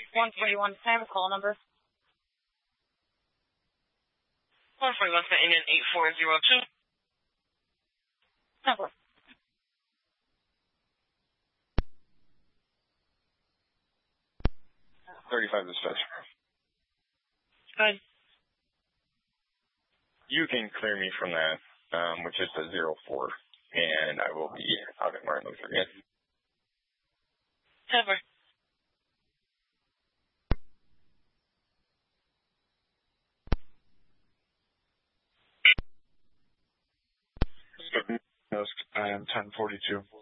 141 Sam, call number. 141 ending in 8402. Number. 35 dispatch. Good. You can clear me from that, which is the 04, and I will be out at Martin Luther. Yes. Cover. I am 1042.